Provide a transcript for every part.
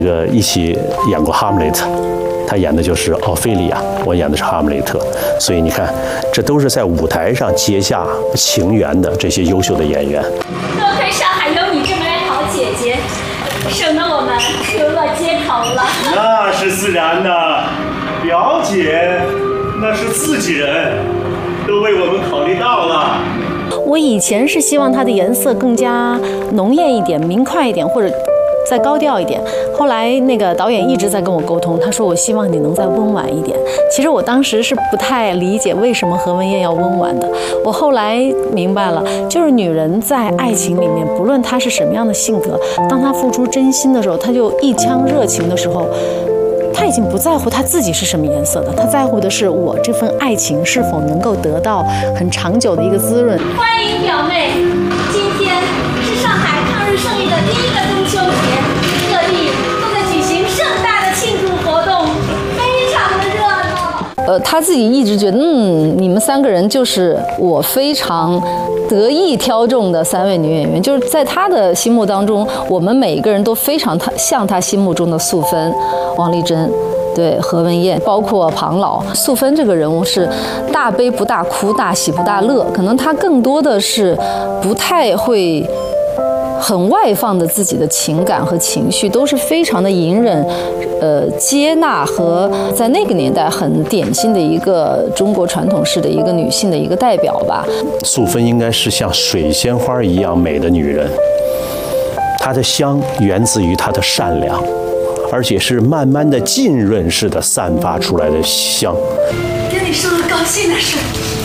一起演过《哈姆雷特》，他演的就是奥菲利亚，我演的是哈姆雷特。所以你看，这都是在舞台上结下情缘的这些优秀的演员。 多亏上海有你这么位好姐姐，省得我们可乐接口了。 那是自然的，表姐那是自己人，都为我们考虑到了。 我以前是希望它的颜色更加浓艳一点、明快一点，或者再高调一点。后来那个导演一直在跟我沟通，他说我希望你能再温婉一点。其实我当时是不太理解为什么何文艳要温婉的。我后来明白了，就是女人在爱情里面，不论她是什么样的性格，当她付出真心的时候，她就一腔热情的时候，她已经不在乎她自己是什么颜色的，她在乎的是我这份爱情是否能够得到很长久的一个滋润。 欢迎表妹，今天是上海抗日胜利的第一个中秋节，各地都在举行盛大的庆祝活动，非常的热闹。 他自己一直觉得，你们3个人就是我非常得意挑中的3位女演员，就是在他的心目当中，我们每一个人都非常像他心目中的素芬、王丽珍。对，何文艳，包括庞老，素芬这个人物是大悲不大哭，大喜不大乐，可能她更多的是不太会很外放的自己的情感和情绪，都是非常的隐忍，接纳和在那个年代很典型的一个中国传统式的一个女性的一个代表吧。 素芬应该是像水仙花一样美的女人，她的香源自于她的善良。而且是慢慢的浸润式的散发出来的香。 跟你说个高兴的事，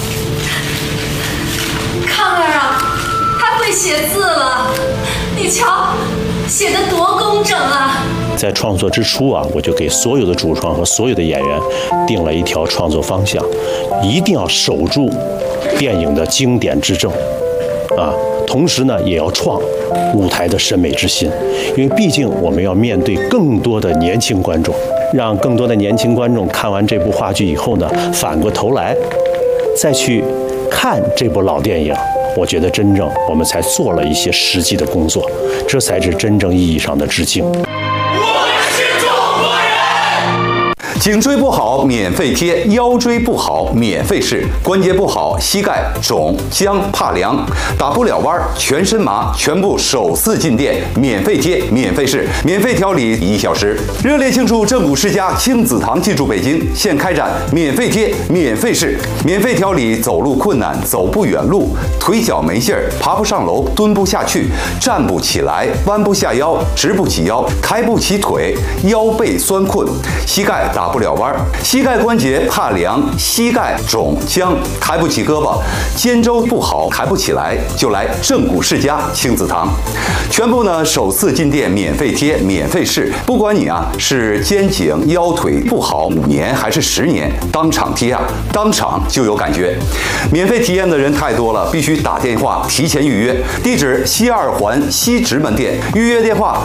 康儿啊，他会写字了，你瞧，写得多工整啊！ 在创作之初啊，我就给所有的主创和所有的演员定了一条创作方向，一定要守住电影的经典之正，同时呢，也要创舞台的审美之新，因为毕竟我们要面对更多的年轻观众，让更多的年轻观众看完这部话剧以后呢，反过头来再去看这部老电影，我觉得真正我们才做了一些实际的工作，这才是真正意义上的致敬。 颈椎不好免费贴，腰椎不好免费试，关节不好膝盖肿僵怕凉打不了弯全身麻，全部首次进店免费贴免费试，免费调理1小时。热烈庆祝正骨世家亲子堂进驻北京，现开展免费贴免费试，免费调理走路困难、走不远路、腿脚没劲儿、爬不上楼、蹲不下去、站不起来、弯不下腰、直不起腰、抬不起腿、腰背酸困、膝盖打不了弯，膝盖关节怕凉、膝盖肿僵、抬不起胳膊、肩周不好抬不起来，就来正骨世家亲子堂。全部呢首次进店免费贴免费试，不管你是肩颈腰腿不好5年还是10年，当场贴当场就有感觉。免费体验的人太多了，必须打电话提前预约。地址西2环西直门店，预约电话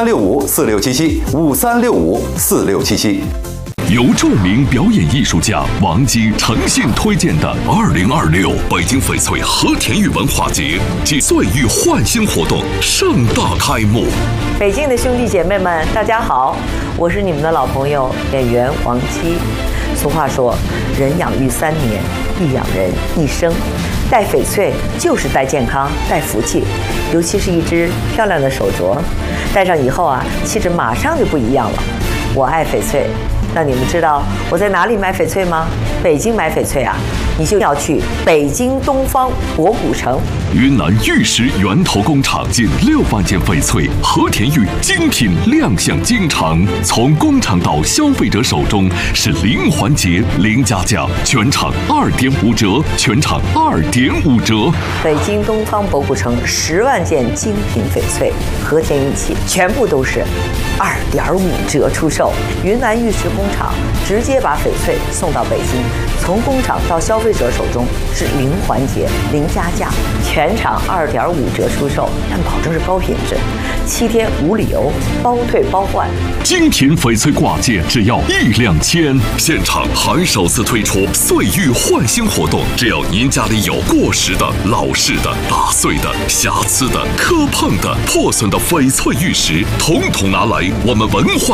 5365467753654677。 由著名表演艺术家王姬诚信推荐的2026北京翡翠和田玉文化节暨岁玉焕新活动盛大开幕。 北京的兄弟姐妹们，大家好，我是你们的老朋友演员王姬。俗话说，人养育3年，亦养人一生。戴翡翠就是戴健康、戴福气，尤其是一只漂亮的手镯，戴上以后气质马上就不一样了。我爱翡翠。那你们知道我在哪里买翡翠吗？北京买翡翠你就要去北京东方博古城。 云南玉石源头工厂近6万件翡翠和田玉精品亮相京城，从工厂到消费者手中是0环节0加价，全场2.5折，全场2.5折。 北京东方博古城10万件精品翡翠和田玉器，全部都是2.5折出售。云南玉石工厂，直接把翡翠送到北京，从工厂到消费者手中是零环节、零加价，全场2.5折出售，但保证是高品质，7天无理由，包退包换。 精品翡翠挂件只要1两千，现场还首次推出岁玉换新活动，只要您家里有过时的、老式的、打碎的、瑕疵的、磕碰的、破损的翡翠玉石，统统拿来我们文化